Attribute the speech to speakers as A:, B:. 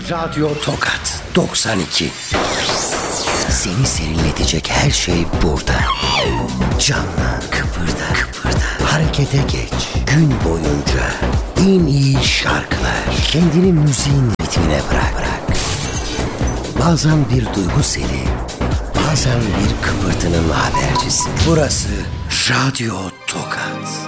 A: Radyo Tokat 92. Seni serinletecek her şey burada. Canlı, kıpırda, harekete geç. Gün boyunca en iyi şarkılar. Kendini müziğin ritmine bırak. Bazen bir duygu seli, bazen bir kıpırtının habercisi. Burası Radyo Tokat.